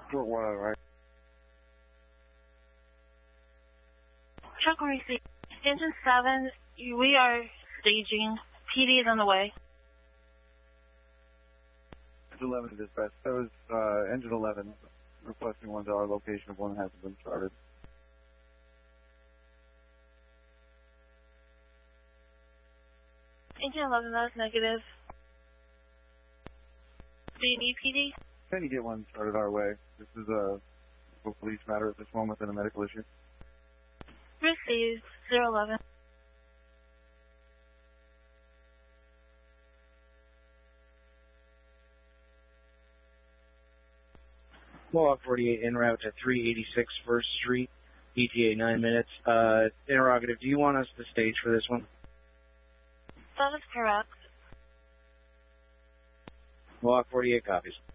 Fort Wiley, right? Truck on receipt. Engine 7, we are staging. PD is on the way. Engine 11 to dispatch. That was engine 11 requesting one to our location if one hasn't been started. Engine 11, that is negative. Do you need PD? Can you get one started our way? This is a police matter at this moment and a medical issue. Received 011. Mohawk 48 en route to 386 1st Street, ETA 9 minutes. Interrogative, do you want us to stage for this one? That is correct. Mohawk 48 copies.